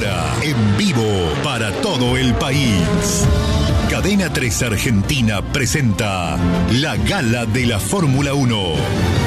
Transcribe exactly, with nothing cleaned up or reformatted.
Ahora, en vivo para todo el país. Cadena tres Argentina presenta la Gala de la Fórmula uno.